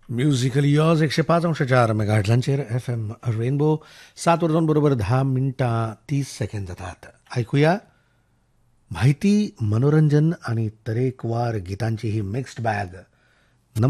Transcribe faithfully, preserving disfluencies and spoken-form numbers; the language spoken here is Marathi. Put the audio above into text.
म्युझिकली यॉज एकशे पाच अंश चार मेगाहर्ट्झांचेर एफ एम रेनबो सात वर दोन बरोबर दहा मिनटां तीस सेकंद जातात. ऐकूया माहिती, मनोरंजन आणि तरेकवार गीतांची ही मिक्स्ड बॅग